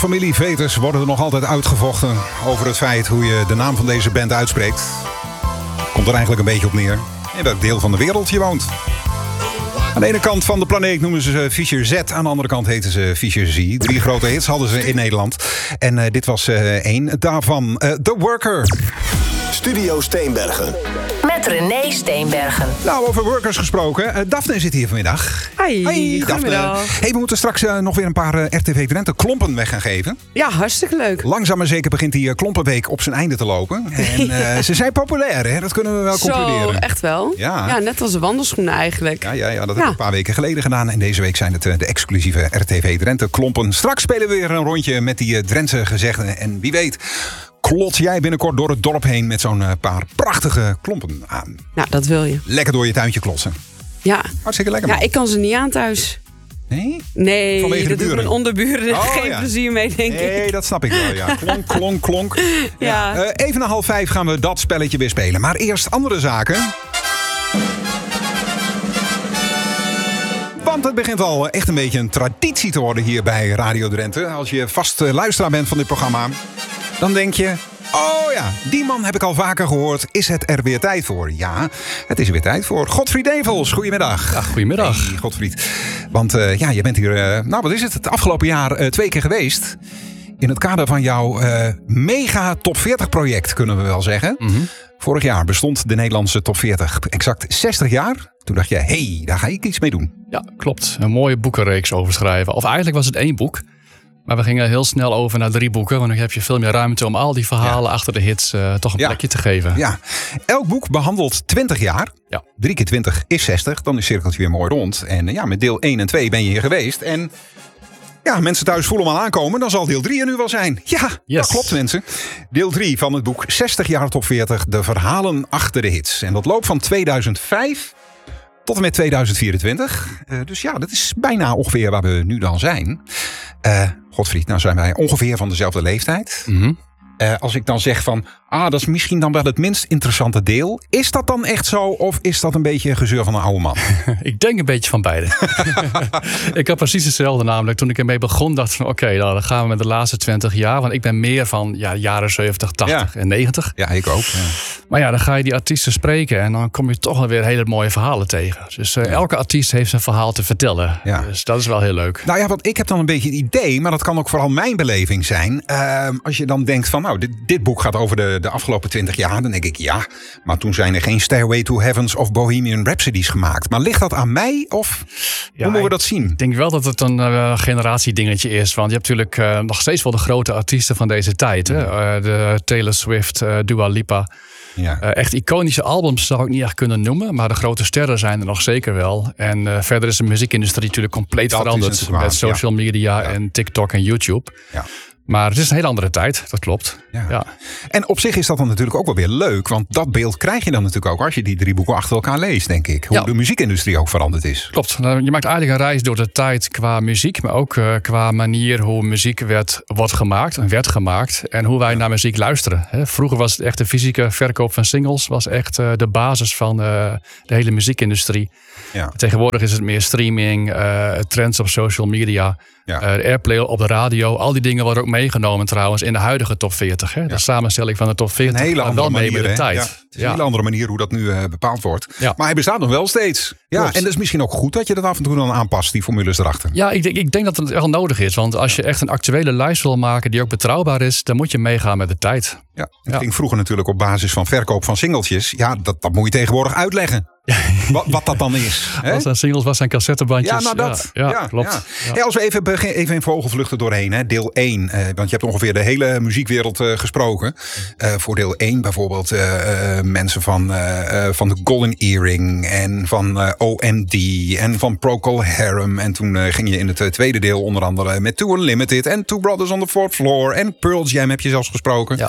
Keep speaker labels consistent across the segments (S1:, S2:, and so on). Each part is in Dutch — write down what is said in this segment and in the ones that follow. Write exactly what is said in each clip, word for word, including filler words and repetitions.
S1: Familie Veters worden er nog altijd uitgevochten over het feit hoe je de naam van deze band uitspreekt. Komt er eigenlijk een beetje op neer in welk deel van de wereld je woont. Aan de ene kant van de planeet noemen ze ze Fischer Z. Aan de andere kant heten ze Fischer Z. Drie grote hits hadden ze in Nederland. En uh, dit was uh, één daarvan. Uh, The Worker.
S2: Studio Steenbergen.
S3: Met René Steenbergen.
S1: Nou, over Workers gesproken. Uh, Daphne zit hier vanmiddag.
S4: Hi,
S1: Hoi, Daphne. Hey, we moeten straks uh, nog weer een paar uh, R T V Drenthe klompen weg gaan geven.
S4: Ja, hartstikke leuk.
S1: Langzaam maar zeker begint die uh, klompenweek op zijn einde te lopen. En uh, ze zijn populair, hè? Dat kunnen we wel
S4: Zo,
S1: concluderen.
S4: echt wel.
S1: Ja.
S4: ja, net als de wandelschoenen eigenlijk.
S1: Ja, ja, ja dat
S4: Ja.
S1: heb ik een paar weken geleden gedaan. En deze week zijn het uh, de exclusieve R T V Drenthe klompen. Straks spelen we weer een rondje met die uh, Drentse gezegden. En wie weet, klots jij binnenkort door het dorp heen met zo'n uh, paar prachtige klompen aan.
S4: Nou, dat wil je.
S1: Lekker door je tuintje klotsen.
S4: Ja.
S1: Hartstikke lekker,
S4: Ja,
S1: man.
S4: ik kan ze niet aan thuis.
S1: Nee?
S4: Nee,
S1: Vanwege de
S4: dat doet
S1: buren?
S4: mijn onderburen er
S1: Oh,
S4: geen
S1: ja.
S4: plezier mee, denk
S1: Nee,
S4: ik.
S1: dat snap ik wel, ja. Klonk, klonk, klonk.
S4: Ja.
S1: Uh, even na half vijf gaan we dat spelletje weer spelen. Maar eerst andere zaken. Want het begint al echt een beetje een traditie te worden hier bij Radio Drenthe. Als je vast uh, luisteraar bent van dit programma, dan denk je, oh ja, die man heb ik al vaker gehoord. Is het er weer tijd voor? Ja, het is er weer tijd voor. Godfried Devels, goedemiddag.
S5: Ja, goedemiddag.
S1: Hey, Godfried. Want uh, ja, je bent hier, uh, nou wat is het, het afgelopen jaar uh, twee keer geweest. In het kader van jouw uh, mega top veertig project, kunnen we wel zeggen.
S5: Mm-hmm.
S1: Vorig jaar bestond de Nederlandse top veertig exact zestig jaar. Toen dacht je, hé, hey, daar ga ik iets mee doen.
S5: Ja, klopt. Een mooie boekenreeks over schrijven. Of eigenlijk was het één boek. Maar we gingen heel snel over naar drie boeken. Want dan heb je veel meer ruimte om al die verhalen
S1: Ja.
S5: achter de hits uh, toch een
S1: Ja.
S5: plekje te geven.
S1: Ja, elk boek behandelt twintig jaar.
S5: Ja.
S1: drie keer twintig is zestig. Dan is het cirkeltje weer mooi rond. En uh, ja, met deel één en twee ben je hier geweest. En ja, mensen thuis voelen hem al aankomen. Dan zal deel drie er nu wel zijn. Ja,
S5: Yes.
S1: dat klopt, mensen. Deel drie van het boek zestig jaar top veertig. De verhalen achter de hits. En dat loopt van tweeduizend vijf tot en met tweeduizend vierentwintig. Uh, dus ja, dat is bijna ongeveer waar we nu dan zijn. Uh, Godfried, nou zijn wij ongeveer van dezelfde leeftijd.
S5: Mm-hmm.
S1: Uh, als ik dan zeg van, ah, dat is misschien dan wel het minst interessante deel. Is dat dan echt zo of is dat een beetje gezeur van een oude man?
S5: Ik denk een beetje van beide. Ik had precies hetzelfde namelijk. Toen ik ermee begon dacht van oké, okay, nou, dan gaan we met de laatste twintig jaar. Want ik ben meer van ja, jaren zeventig, tachtig
S1: Ja.
S5: en negentig.
S1: Ja, ik ook. Ja.
S5: Maar ja, dan ga je die artiesten spreken. En dan kom je toch wel weer hele mooie verhalen tegen. Dus uh, elke artiest heeft zijn verhaal te vertellen.
S1: Ja.
S5: Dus dat is wel heel leuk.
S1: Nou ja, want ik heb dan een beetje het idee, maar dat kan ook vooral mijn beleving zijn. Uh, als je dan denkt van, nou, dit, dit boek gaat over de, de afgelopen twintig jaar. Dan denk ik, ja, maar toen zijn er geen Stairway to Heavens of Bohemian Rhapsodies gemaakt. Maar ligt dat aan mij of
S5: Ja,
S1: hoe moeten we dat zien?
S5: Ik denk wel dat het een uh, generatiedingetje is. Want je hebt natuurlijk uh, nog steeds wel de grote artiesten van deze tijd. Hè? Uh, de Taylor Swift, uh, Dua Lipa.
S1: Ja.
S5: Uh, echt iconische albums zou ik niet echt kunnen noemen. Maar de grote sterren zijn er nog zeker wel. En uh, verder is de muziekindustrie natuurlijk compleet
S1: Dat is
S5: veranderd.
S1: het waar,
S5: Met social media
S1: Ja.
S5: en TikTok en YouTube.
S1: Ja.
S5: Maar het is een hele andere tijd, dat klopt.
S1: Ja.
S5: Ja.
S1: En op zich is dat dan natuurlijk ook wel weer leuk. Want dat beeld krijg je dan natuurlijk ook als je die drie boeken achter elkaar leest, denk ik. Hoe
S5: Ja.
S1: de muziekindustrie ook veranderd is.
S5: Klopt. Nou, je maakt eigenlijk een reis door de tijd qua muziek. Maar ook uh, qua manier hoe muziek werd, wordt gemaakt en werd gemaakt. En hoe wij naar muziek luisteren. Hè. Vroeger was het echt de fysieke verkoop van singles. Was echt uh, de basis van uh, de hele muziekindustrie.
S1: Ja.
S5: Tegenwoordig is het meer streaming, uh, trends op social media.
S1: Ja.
S5: Uh, de airplay op de radio. Al die dingen worden ook meegenomen trouwens in de huidige top veertig. Hè. De
S1: Ja.
S5: samenstelling van de top veertig
S1: Een hele
S5: gaat
S1: andere
S5: wel mee
S1: manier,
S5: met de
S1: hè?
S5: tijd.
S1: Ja, het is een hele andere manier hoe dat nu uh, bepaald wordt.
S5: Ja.
S1: Maar hij bestaat nog wel steeds. Ja,
S5: Klopt.
S1: en dat is misschien ook goed dat je dat af en toe dan aanpast, die formules erachter.
S5: Ja, ik denk, ik denk dat het wel nodig is. Want als je echt een actuele lijst wil maken die ook betrouwbaar is, dan moet je meegaan met de tijd.
S1: Ja, het
S5: Ja.
S1: ging vroeger natuurlijk op basis van verkoop van singeltjes. Ja, dat, dat moet je tegenwoordig uitleggen. Wat, wat dat dan is. Hè?
S5: Wat zijn singles, wat zijn cassettebandjes?
S1: Ja, nou dat.
S5: Ja, ja, klopt.
S1: Ja.
S5: Ja.
S1: Hey, als we even, bege- even in vogelvluchten doorheen. Hè. Deel één. Eh, want je hebt ongeveer de hele muziekwereld uh, gesproken. Uh, voor deel één bijvoorbeeld uh, uh, mensen van, uh, uh, van de Golden Earring. En van uh, O M D. En van Procol Harum. En toen uh, ging je in het uh, tweede deel onder andere met Two Unlimited. En Two Brothers on the Fourth Floor. En Pearl Jam heb je zelfs gesproken.
S5: Ja.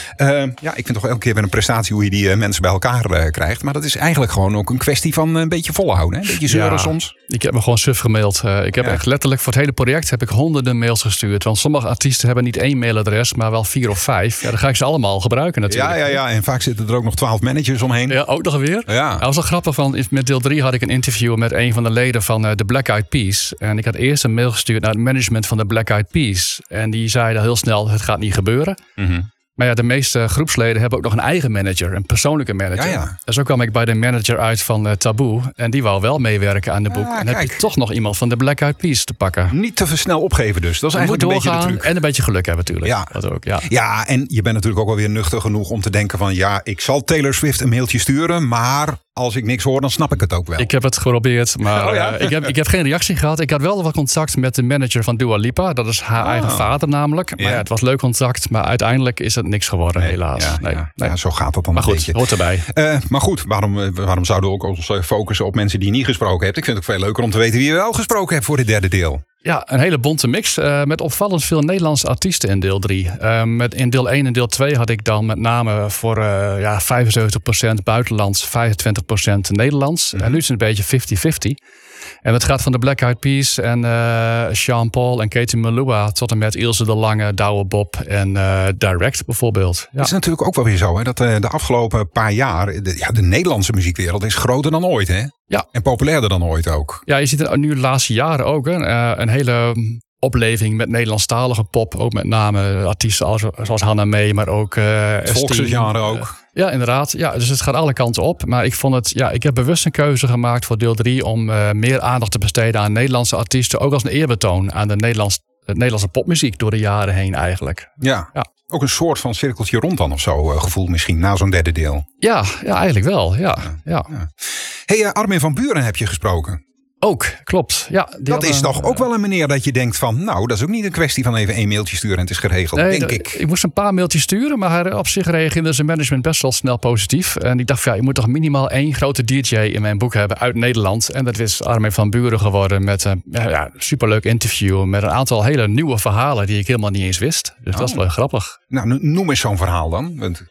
S1: Uh, ja, ik vind toch elke keer weer een prestatie hoe je die uh, mensen bij elkaar uh, krijgt. Maar dat is eigenlijk gewoon ook een kwestie van een beetje volhouden. Hè? Een beetje zeuren
S5: ja,
S1: soms.
S5: Ik heb me gewoon suf gemaild. Uh, ik heb ja. echt letterlijk voor het hele project heb ik honderden mails gestuurd. Want sommige artiesten hebben niet één mailadres, maar wel vier of vijf. Ja, dan ga ik ze allemaal gebruiken natuurlijk.
S1: Ja, ja, ja. En vaak zitten er ook nog twaalf managers omheen.
S5: Ja, ook nog weer.
S1: Ja.
S5: Dat was wel grappig. Van, met deel drie had ik een interview met een van de leden van uh, de Black Eyed Peas. En ik had eerst een mail gestuurd naar het management van de Black Eyed Peas. En die zeiden heel snel, het gaat niet gebeuren.
S1: Mm-hmm.
S5: Maar ja, de meeste groepsleden hebben ook nog een eigen manager. Een persoonlijke manager.
S1: Ja, ja.
S5: En zo kwam ik bij de manager uit van uh, Taboe. En die wou wel meewerken aan de boek.
S1: Ja,
S5: en heb je toch nog iemand van de Black Eyed Peas te pakken.
S1: Niet te snel opgeven dus. Dat is
S5: Je
S1: eigenlijk
S5: moet
S1: een beetje de
S5: doorgaan
S1: truc.
S5: en een beetje geluk hebben natuurlijk.
S1: Ja.
S5: Dat ook, ja.
S1: ja, en je bent natuurlijk ook wel weer nuchter genoeg om te denken van... ja, ik zal Taylor Swift een mailtje sturen, maar... als ik niks hoor, dan snap ik het ook wel.
S5: Ik heb het geprobeerd, maar
S1: oh, ja?
S5: uh, ik, heb, ik heb geen reactie gehad. Ik had wel wat contact met de manager van Dua Lipa. Dat is haar oh. eigen vader namelijk. Maar ja. Ja, het was leuk contact, maar uiteindelijk is het niks geworden, nee, helaas.
S1: Ja,
S5: nee,
S1: ja,
S5: nee.
S1: ja, zo gaat dat dan
S5: maar
S1: een
S5: goed,
S1: beetje.
S5: Hoort erbij.
S1: Uh, maar goed, waarom, waarom zouden we ook ons focussen op mensen die je niet gesproken hebt? Ik vind het ook veel leuker om te weten wie je wel gesproken hebt voor dit derde deel.
S5: Ja, een hele bonte mix. Uh, met opvallend veel Nederlandse artiesten in deel drie. Uh, met in deel één en deel twee had ik dan met name voor uh, ja, vijfenzeventig procent buitenlands, vijfentwintig procent Nederlands. Mm-hmm. En nu is het een beetje vijftig vijftig. En het gaat van de Black Eyed Peas en uh, Sean Paul en Katie Melua tot en met Ilse de Lange, Douwe Bob en uh, Direct bijvoorbeeld. Ja.
S1: Het is natuurlijk ook wel weer zo hè, dat uh, de afgelopen paar jaar, de, ja, de Nederlandse muziekwereld is groter dan ooit hè?
S5: Ja.
S1: En populairder dan ooit ook.
S5: Ja, je ziet er nu de laatste jaren ook hè, uh, een hele opleving met Nederlandstalige pop. Ook met name artiesten als, zoals Hannah Mee, maar ook uh,
S1: volksjaren ook. Uh,
S5: ja, inderdaad. Ja, dus het gaat alle kanten op. Maar ik vond het, ja, ik heb bewust een keuze gemaakt voor deel drie om uh, meer aandacht te besteden aan Nederlandse artiesten. Ook als een eerbetoon aan de Nederlands, de Nederlandse popmuziek door de jaren heen eigenlijk.
S1: Ja.
S5: ja.
S1: Ook een soort van cirkeltje rond dan of zo uh, gevoel misschien na zo'n derde deel.
S5: Ja, ja eigenlijk wel. Ja, ja.
S1: ja. Hey, uh, Armin van Buuren heb je gesproken.
S5: Ook, klopt. Ja,
S1: dat
S5: hadden,
S1: is toch ook wel een meneer dat je denkt van... nou, dat is ook niet een kwestie van even één mailtje sturen en het is geregeld,
S5: nee,
S1: denk
S5: de,
S1: ik.
S5: Ik moest een paar mailtjes sturen, maar op zich reageerde zijn management best wel snel positief. En ik dacht van ja, je moet toch minimaal één grote D J in mijn boek hebben uit Nederland. En dat is Armin van Buuren geworden met een ja, superleuk interview... met een aantal hele nieuwe verhalen die ik helemaal niet eens wist. Dus oh. dat is wel grappig.
S1: Nou, noem eens zo'n verhaal dan. Want...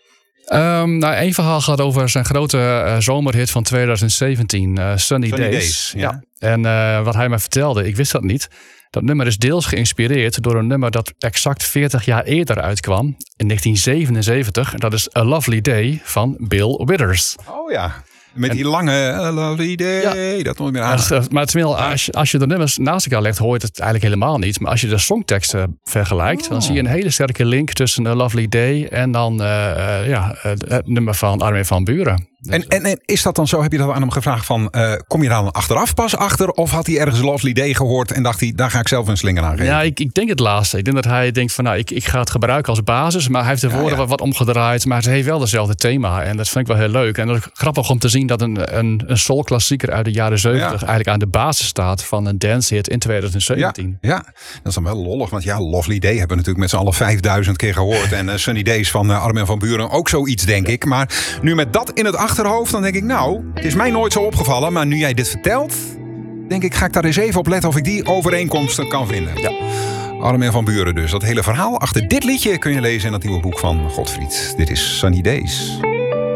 S5: Um, nou, één verhaal gaat over zijn grote uh, zomerhit van twintig zeventien, uh, Sunny, Sunny Days. Days ja. Ja. En uh, wat hij me vertelde, ik wist dat niet. Dat nummer is deels geïnspireerd door een nummer dat exact veertig jaar eerder uitkwam. In negentien zevenenzeventig. Dat is A Lovely Day van Bill Withers.
S1: Oh ja. Met die en, lange A Lovely Day. Ja. Dat nooit meer aan.
S5: Maar, maar tenminste, als je, als je de nummers naast elkaar legt, hoor je het eigenlijk helemaal niet. Maar als je de songteksten vergelijkt, oh. dan zie je een hele sterke link tussen A Lovely Day en dan uh, uh, ja, het nummer van Armin van Buuren. Dus,
S1: en, en, en is dat dan zo? Heb je dat aan hem gevraagd van, uh, kom je daar dan achteraf pas achter? Of had hij ergens Lovely Day gehoord en dacht hij, daar ga ik zelf een slinger aan geven?
S5: Ja, ik, ik denk het laatste. Ik denk dat hij denkt van, nou, ik, ik ga het gebruiken als basis. Maar hij heeft de woorden ja, ja. Wat, wat omgedraaid. Maar het heeft wel hetzelfde thema. En dat vind ik wel heel leuk. En dat is grappig om te zien dat een, een, een soul-klassieker uit de jaren zeventig... Ja. eigenlijk aan de basis staat van een dancehit in twintig zeventien.
S1: Ja, ja, dat is dan wel lollig. Want ja, Lovely Day hebben we natuurlijk met z'n allen vijfduizend keer gehoord. En uh, Sunny Days van uh, Armin van Buuren ook zoiets, denk ja. ik. Maar nu met dat in het achterhoofd, dan denk ik... nou, het is mij nooit zo opgevallen, maar nu jij dit vertelt... denk ik, ga ik daar eens even op letten of ik die overeenkomsten kan vinden. Ja. Armin van Buuren dus. Dat hele verhaal achter dit liedje kun je lezen in dat nieuwe boek van Godfried. Dit is Sunny Days.